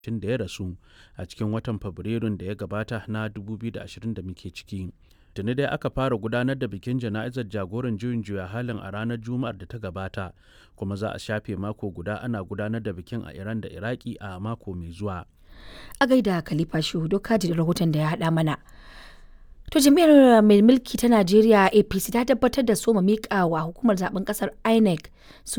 tun da ya rasu a cikin watan Fabrairun da ya gabata na 2020 da muke ciki. Tuni dai aka fara gudanar da bikin jana'izar jagoran juyin juya halin a ranar Juma'ar da ta gabata, kuma za a shafe mako guda ana gudanar da bikin a Iran da Iraki a mako mai zuwa. A gaida Khalifa Shehu Dokaji da rahoton da ya haɗa mana. To jam'iyyar mai mulki ta Najeriya APC ta tabbatar da soma miƙa wa hukumar zaben ƙasar INEC